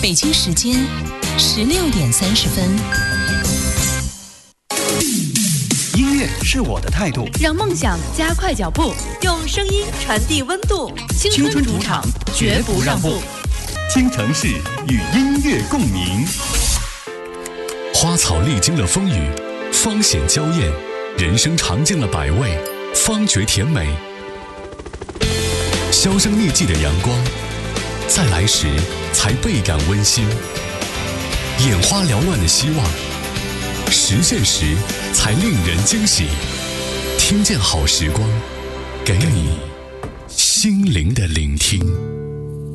北京时间16:30。 音乐是我的态度， 让梦想加快脚步，用声音传递温度。青春主场，绝不让步。 听城市与音乐共鸣。花草历经了风雨，芳显娇艳；人生尝尽了百味，方觉甜美。销声匿迹的阳光，在来时才倍感温馨；眼花缭乱的希望，实现时才令人惊喜。听见好时光，给你心灵的聆听。